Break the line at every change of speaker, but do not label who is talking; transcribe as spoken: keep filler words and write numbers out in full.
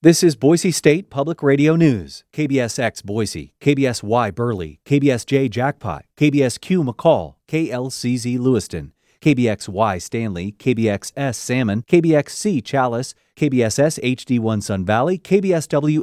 This is Boise State Public Radio News. K B S X Boise, K B S Y Burley, K B S J Jackpot, K B S Q McCall, K L C Z Lewiston, K B X Y Stanley, K B X S Salmon, K B X C Chalice, K B S S H D one Sun Valley, K B S W